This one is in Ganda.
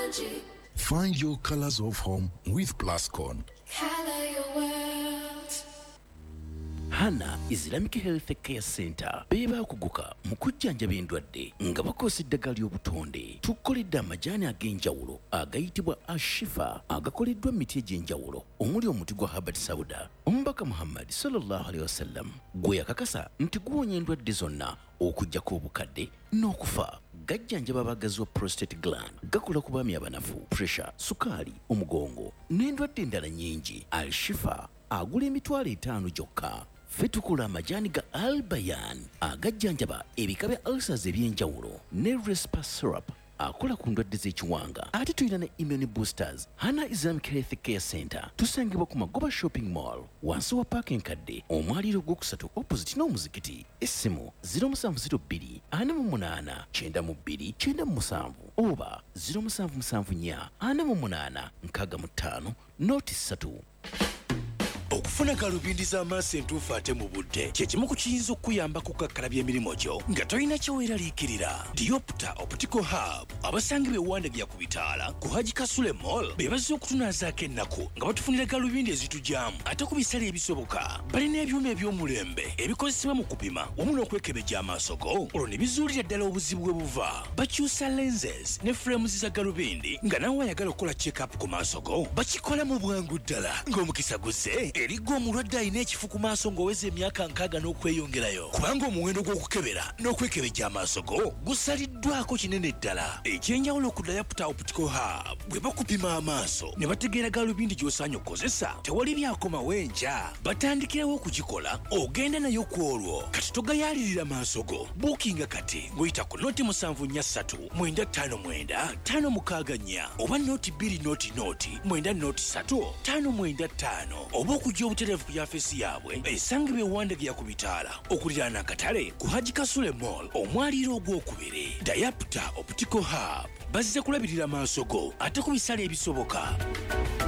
Find your colors of home with Plascon. Color your world. Hana Islamic Health Care Center beba kuguka mukujjanja bindwadde nga bakosa eddagala ly'obutonde tukoledde amajani ag'enjawulo agayitibwa Ashifa agakoleddwa emiti egy'enjawulo omuli omuti gwa Habat Sauda. Omubaka Muhammad sallallahu alaihi wasallam gwe yakakasa nti guwonya endwadde zonna okujjako obukadde n'okufa. Gajjanjaba abagazi wa prostate gland, gakola ku baami abanafu, pressure, sukaali, omugongo n'endwadde endala nnyingi. Al-Shifa agula emitwalo 5 gyokka. Ffe tukola amajani ga Al-Bayan agajjanjaba ebika bya ulcers eby'enjawulo ne Respa syrup akola ku ndwadde z'ekiwanga. Ate tulina ne immune boosters. Hana Islamic Health Care Center tusangibwa ku Magoba Shopping Mall wansi wa Park Nkadde omwaliro gw'okusatu opposite n'omuzikiti. Essimu 0702 48 92 97 oba 0774 48 65 noti 3. Okufuna galubindi z'amaaso entuufu ate mu budde kye kimu ku kiyinza okuyamba kukakkalabya emirimu gyo nga tolina kyeweeraliikirira. Diopta Optical Hub abasangibwa ewandegya ku bitaala ku Haji Kasule Mall be bazze okutunaazaako ennaku nga batufunira galubindi ezitujyamu ate ku bisale ebisoboka. Balina ebyuma eby'omulembe ebikozesebwa mu kupima wamu n'okwekebejja amaaso go olwo ne bizuulira ddala obuzibu bwe buva. Bakyusa lenses ne frames za galubindi nga nawe ayagala okukola check-up ku maaso go bakikola mu bwangu ddala ng'omukisa guzze erigo omulwadde alina ekifu ku maaso ng'oweza emyaka 60 n'okweyongerayo kubanga omuwendo gw'okukebera n'okwekebejja amaaso go gusaliddwako kinene ddala. Ekyenjawulo ku Diopta Optical Hub bwe bakupima amaaso ne bategeera galubindi gy'osaanye okukozesa tewali byakomawo enkya. Batandikirawo okugikola ogenda nayo ku olwo kati togayaalirira maaso go. Bookinga kati ng'oyita ku noti 743 959 564 oba noti 2 noti 993 595 oba okujja obutereevu ku yafeesi yaabwe esangibwa ewandegya ku bitaala okuliraana akatale ku Haji Kasule Mall omwaliiro ogwokubiri. Diopta Optical Hub bazze kulabirira maaso go ate ku bisale ebisoboka.